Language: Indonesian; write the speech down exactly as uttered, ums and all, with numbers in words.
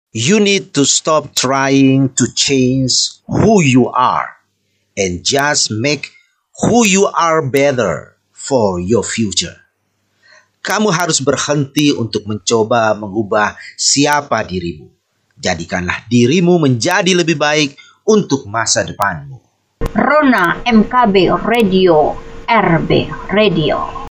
You need to stop trying to change who you are and just make who you are better for your future. Kamu harus berhenti untuk mencoba mengubah siapa dirimu. Jadikanlah dirimu menjadi lebih baik untuk masa depanmu. Rona M K B Radio, R B Radio.